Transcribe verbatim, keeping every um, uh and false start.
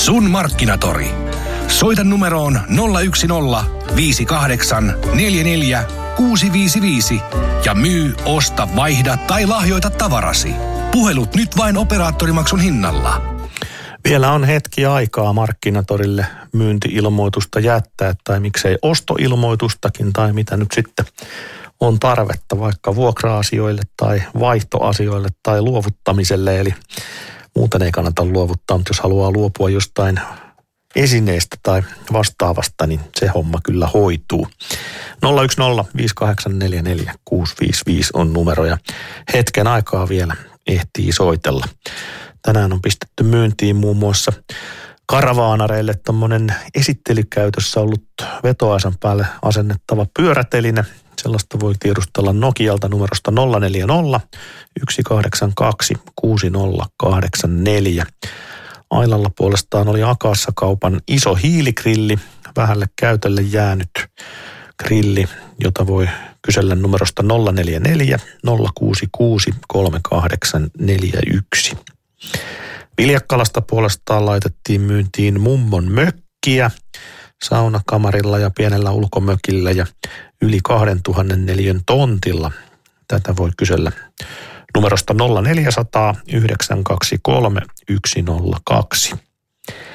Sun Markkinatori. Soita numeroon nolla yksi nolla viisi kahdeksan neljä neljä kuusi viisi viisi ja myy, osta, vaihda tai lahjoita tavarasi. Puhelut nyt vain operaattorimaksun hinnalla. Vielä on hetki aikaa Markkinatorille myynti-ilmoitusta jättää tai miksei ostoilmoitustakin tai mitä nyt sitten on tarvetta vaikka vuokra-asioille tai vaihtoasioille tai luovuttamiselle. Eli muuten ei kannata luovuttaa, mutta jos haluaa luopua jostain esineestä tai vastaavasta, niin se homma kyllä hoituu. nolla yksi nolla viisi kahdeksan neljä neljä kuusi viisi viisi on numero ja hetken aikaa vielä ehtii soitella. Tänään on pistetty myyntiin muun muassa karavaanareille tommonen esittelykäytössä ollut vetoaisan päälle asennettava pyöräteline. Sellaista voi tiedustella Nokialta numerosta nolla neljä nolla yksi kahdeksan kaksi kuusi nolla kahdeksan neljä. Ailalla puolestaan oli Akassa kaupan iso hiiligrilli, vähälle käytölle jäänyt grilli, jota voi kysellä numerosta nolla neljä neljä nolla kuusi kuusi kolme kahdeksan neljä yksi. Viljakkalasta puolestaan laitettiin myyntiin mummon mökkiä saunakamarilla ja pienellä ulkomökillä ja yli kaksituhatta neliön tontilla. Tätä voi kysellä numerosta nolla neljä nolla nolla yhdeksän kaksi kolme yksi nolla kaksi.